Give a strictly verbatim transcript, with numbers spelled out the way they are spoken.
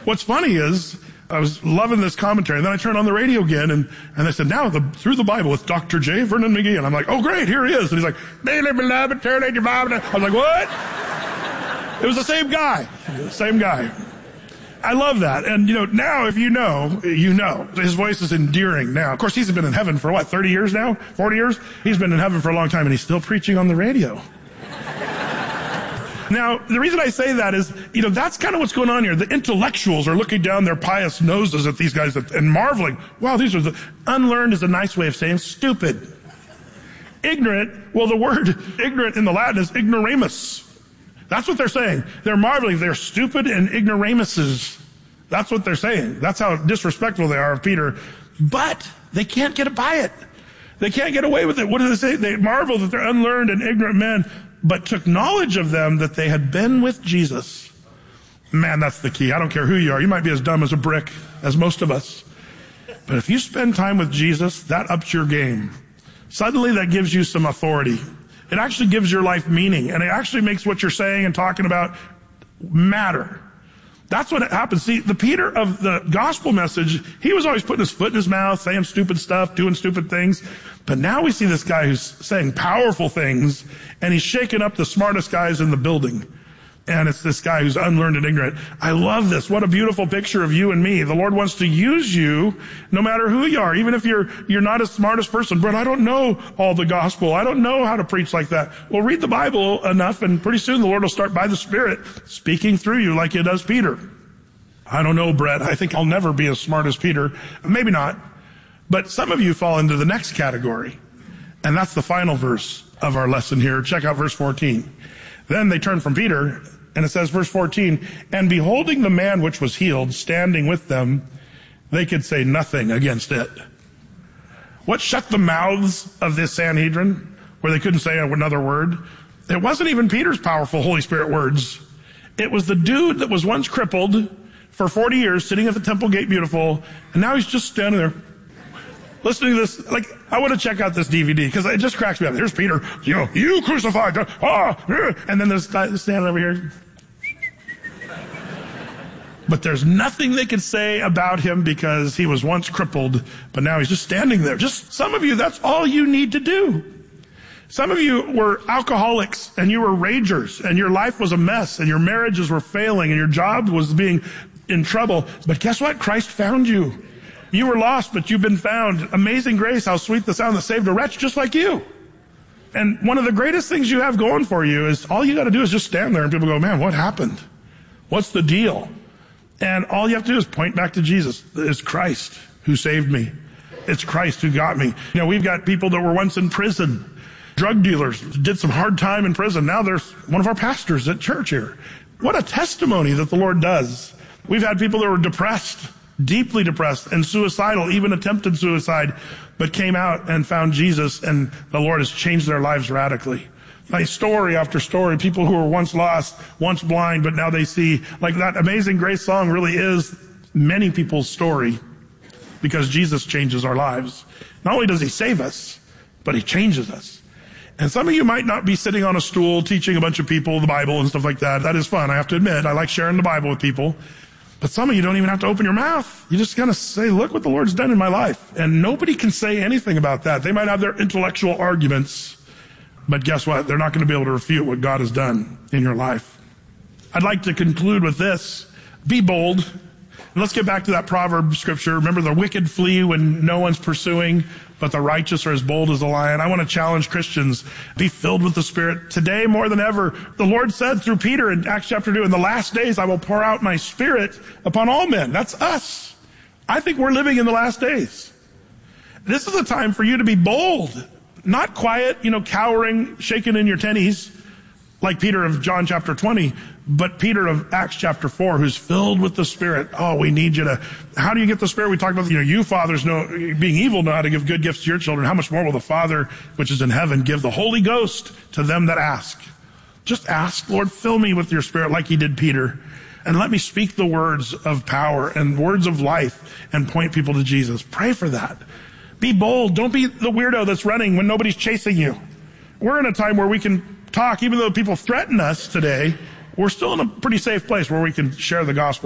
what's funny is, I was loving this commentary, and then I turned on the radio again, and, and they said, now the, through the Bible with Doctor J. Vernon McGee. And I'm like, oh great, here he is. And he's like, dearly beloved, turn in your Bible. I was like, what? It was the same guy. The same guy. I love that. And, you know, now if you know, you know. His voice is endearing now. Of course, he's been in heaven for what, thirty years now? forty years? He's been in heaven for a long time, and he's still preaching on the radio. Now, the reason I say that is, you know, that's kind of what's going on here. The intellectuals are looking down their pious noses at these guys and marveling. Wow, these are the, unlearned is a nice way of saying stupid. Ignorant, well, the word ignorant in the Latin is ignoramus. That's what they're saying. They're marveling. They're stupid and ignoramuses. That's what they're saying. That's how disrespectful they are of Peter. But they can't get by it. They can't get away with it. What do they say? They marvel that they're unlearned and ignorant men, but took knowledge of them that they had been with Jesus. Man, that's the key. I don't care who you are. You might be as dumb as a brick, as most of us. But if you spend time with Jesus, that ups your game. Suddenly that gives you some authority. It actually gives your life meaning, and it actually makes what you're saying and talking about matter. That's what happens. See, the Peter of the gospel message, he was always putting his foot in his mouth, saying stupid stuff, doing stupid things. But now we see this guy who's saying powerful things, and he's shaking up the smartest guys in the building. And it's this guy who's unlearned and ignorant. I love this. What a beautiful picture of you and me. The Lord wants to use you no matter who you are. Even if you're you're not the smartest person. But I don't know all the gospel. I don't know how to preach like that. Well, read the Bible enough, and pretty soon the Lord will start by the Spirit speaking through you like he does Peter. I don't know, Brett. I think I'll never be as smart as Peter. Maybe not. But some of you fall into the next category. And that's the final verse of our lesson here. Check out verse fourteen. Then they turned from Peter, and it says, verse fourteen, and beholding the man which was healed, standing with them, they could say nothing against it. What shut the mouths of this Sanhedrin, where they couldn't say another word? It wasn't even Peter's powerful Holy Spirit words. It was the dude that was once crippled for forty years, sitting at the temple gate beautiful, and now he's just standing there, listening to this. Like, I want to check out this D V D, because it just cracks me up. Here's Peter, you know, you crucified, ah, and then this guy standing over here. But there's nothing they could say about him because he was once crippled, but now he's just standing there. Just some of you, that's all you need to do. Some of you were alcoholics, and you were ragers, and your life was a mess, and your marriages were failing, and your job was being in trouble. But guess what? Christ found you. You were lost, but you've been found. Amazing grace, how sweet the sound that saved a wretch just like you. And one of the greatest things you have going for you is all you got to do is just stand there, and people go, man, what happened? What's the deal? And all you have to do is point back to Jesus. It's Christ who saved me. It's Christ who got me. You know, we've got people that were once in prison, drug dealers, did some hard time in prison. Now there's one of our pastors at church here. What a testimony that the Lord does. We've had people that were depressed, deeply depressed, and suicidal, even attempted suicide, but came out and found Jesus, and the Lord has changed their lives radically. Like story after story, people who were once lost, once blind, but now they see. Like that Amazing Grace song really is many people's story, because Jesus changes our lives. Not only does he save us, but he changes us. And some of you might not be sitting on a stool teaching a bunch of people the Bible and stuff like that. That is fun, I have to admit. I like sharing the Bible with people. But some of you don't even have to open your mouth. You just kind of say, look what the Lord's done in my life. And nobody can say anything about that. They might have their intellectual arguments, but guess what? They're not going to be able to refute what God has done in your life. I'd like to conclude with this. Be bold. And let's get back to that proverb scripture. Remember, the wicked flee when no one's pursuing, but the righteous are as bold as a lion. I want to challenge Christians. Be filled with the Spirit. Today, more than ever, the Lord said through Peter in Acts chapter two, in the last days I will pour out my Spirit upon all men. That's us. I think we're living in the last days. This is a time for you to be bold. Not quiet, you know, cowering, shaking in your tennies, like Peter of John chapter twenty, but Peter of Acts chapter four, who's filled with the Spirit. Oh, we need you to, how do you get the Spirit? We talked about, you know, you fathers know, being evil know how to give good gifts to your children. How much more will the Father, which is in heaven, give the Holy Ghost to them that ask? Just ask, Lord, fill me with your Spirit like he did Peter. And let me speak the words of power and words of life and point people to Jesus. Pray for that. Be bold. Don't be the weirdo that's running when nobody's chasing you. We're in a time where we can talk, even though people threaten us today. We're still in a pretty safe place where we can share the gospel.